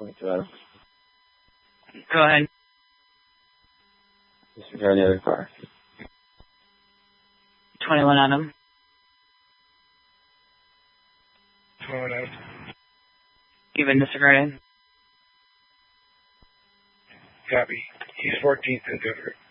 22 Adam. Go ahead. Disregard the other car. 21 Adam. 21 Adam. You've been disregarded. Copy. He's 14th and different.